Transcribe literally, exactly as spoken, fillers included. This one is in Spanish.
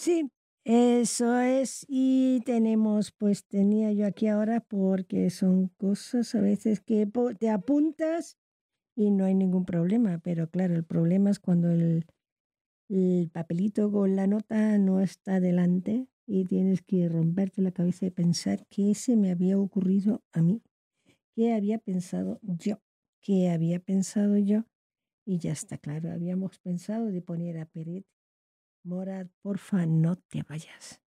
Sí, eso es. Y tenemos, pues tenía yo aquí ahora, porque son cosas a veces que po te apuntas y no hay ningún problema, pero claro, el problema es cuando el el papelito con la nota no está delante y tienes que romperte la cabeza y pensar qué se me había ocurrido a mí, qué había pensado yo, qué había pensado yo, y ya está claro, habíamos pensado de poner a Peret: "Morat, porfa, no te vayas".